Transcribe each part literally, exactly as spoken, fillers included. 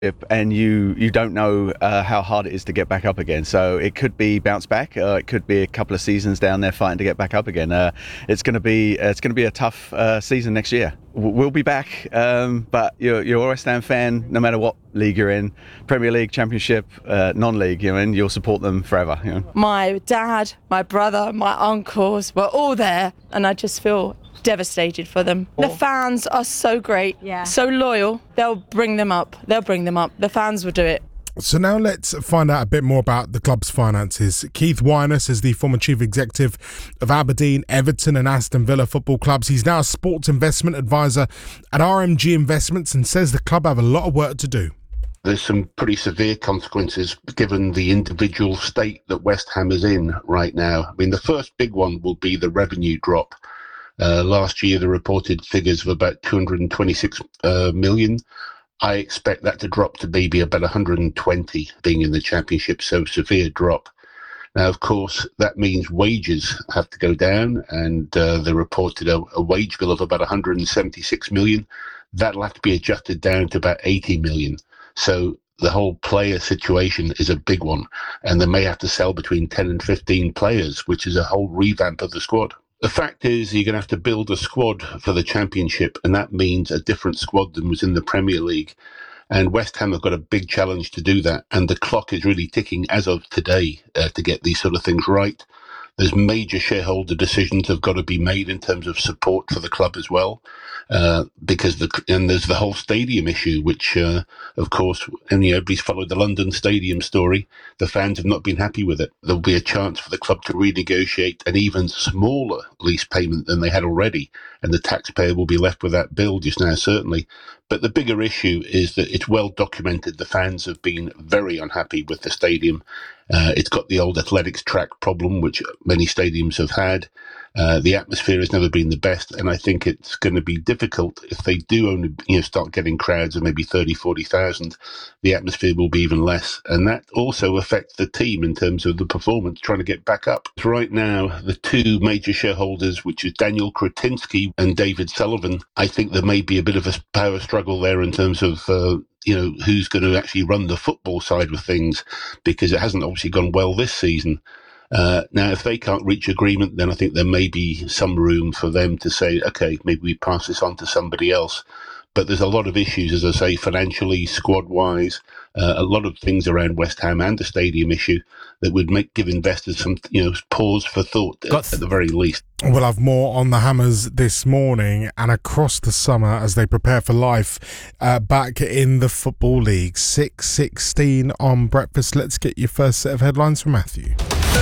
and you you don't know uh, how hard it is to get back up again. So it could be bounce back, uh, it could be a couple of seasons down there fighting to get back up again. Uh, it's going to be uh, it's going to be a tough uh, season next year. We'll be back, um, but you're, you're a West Ham fan, no matter what league you're in, Premier League, Championship, uh, non-league, you know, and you'll support them forever. You know? My dad, my brother, my uncles were all there, and I just feel devastated for them. The fans are so great, yeah. so loyal. They'll bring them up. They'll bring them up. The fans will do it. So now let's find out a bit more about the club's finances. Keith Wyness is the former chief executive of Aberdeen, Everton and Aston Villa football clubs. He's now a sports investment advisor at R M G Investments and says the club have a lot of work to do. There's some pretty severe consequences given the individual state that West Ham is in right now. I mean, the first big one will be the revenue drop. Uh, last year, the reported figures of about two hundred twenty-six uh, million. I expect that to drop to maybe about one hundred twenty being in the Championship, so severe drop. Now, of course, that means wages have to go down, and uh, they reported a, a wage bill of about one hundred seventy-six million. That'll have to be adjusted down to about eighty million. So the whole player situation is a big one, and they may have to sell between ten and fifteen players, which is a whole revamp of the squad. The fact is you're going to have to build a squad for the Championship, and that means a different squad than was in the Premier League. And West Ham have got a big challenge to do that, and the clock is really ticking as of today uh, to get these sort of things right. There's major shareholder decisions have got to be made in terms of support for the club as well, uh, because the and there's the whole stadium issue, which, uh, of course, and you know, everybody's followed the London Stadium story. The fans have not been happy with it. There'll be a chance for the club to renegotiate an even smaller lease payment than they had already, and the taxpayer will be left with that bill just now, certainly. But the bigger issue is that it's well documented the fans have been very unhappy with the stadium. Uh, it's got the old athletics track problem, which many stadiums have had. Uh, the atmosphere has never been the best, and I think it's going to be difficult if they do only you know, start getting crowds of maybe thirty, forty thousand. The atmosphere will be even less, and that also affects the team in terms of the performance, trying to get back up. Right now, the two major shareholders, which is Daniel Kretinsky and David Sullivan, I think there may be a bit of a power struggle there in terms of uh, you know, who's going to actually run the football side of things, because it hasn't obviously gone well this season. Uh, now, if they can't reach agreement, then I think there may be some room for them to say, okay, maybe we pass this on to somebody else. But there's a lot of issues, as I say, financially, squad-wise, uh, a lot of things around West Ham and the stadium issue that would make give investors some, you know, pause for thought at, at the very least. We'll have more on the Hammers this morning and across the summer as they prepare for life uh, back in the Football League. six sixteen on breakfast. Let's get your first set of headlines from Matthew.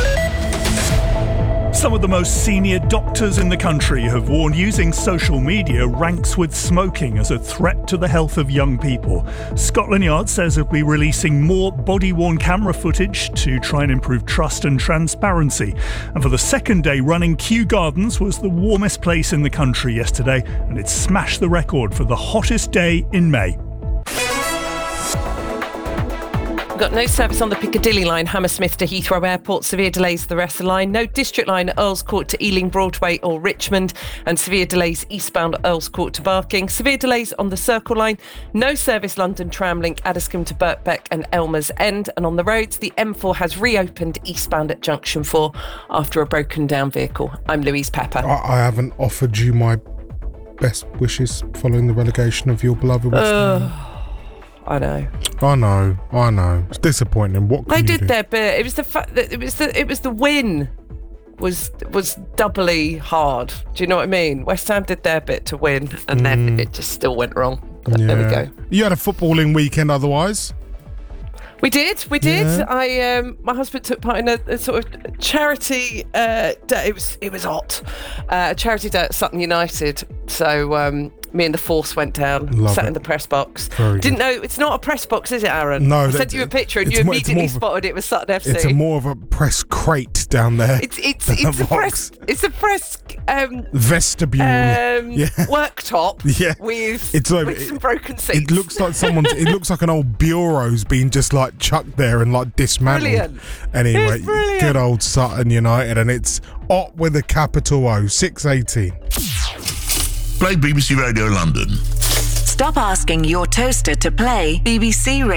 Some of the most senior doctors in the country have warned using social media ranks with smoking as a threat to the health of young people. Scotland Yard says it'll be releasing more body-worn camera footage to try and improve trust and transparency. And for the second day running, Kew Gardens was the warmest place in the country yesterday, and it smashed the record for the hottest day in May. Got no service on the Piccadilly line, Hammersmith to Heathrow Airport. Severe delays the rest of the line. No district line, Earls Court to Ealing Broadway or Richmond. And severe delays eastbound Earls Court to Barking. Severe delays on the Circle line. No service London Tram link, Addiscombe to Birkbeck and Elmer's End. And on the roads, the M four has reopened eastbound at Junction four after a broken down vehicle. I'm Louise Pepper. I, I haven't offered you my best wishes following the relegation of your beloved West Ham. Uh. I know. I know. I know. It's disappointing. What can they you did do? their bit. It was the fact that it was the it was the win was was doubly hard. Do you know what I mean? West Ham did their bit to win, and mm. then it just still went wrong. But yeah. There we go. You had a footballing weekend, otherwise. We did, we did. Yeah. I, um, my husband took part in a, a sort of charity uh, day. It was, it was hot. Uh, a charity day at Sutton United. So um, me and the Force went down, Love sat it. in the press box. Very Didn't good. know it's not a press box, is it, Aaron? No, I that, sent you a picture and you more, immediately a, spotted it was Sutton F C. It's a more of a press crate down there. It's it's it's a press. It's a press um, vestibule. Um, yeah. Worktop. Yeah. With, it's like, with it, some broken seats. It looks like someone's. It looks like an old bureau's been just like chucked there and like dismantled. Brilliant. Anyway, brilliant. Good old Sutton United, and it's O T with a capital O. six eighteen. Play B B C Radio London. Stop asking your toaster to play B B C Radio.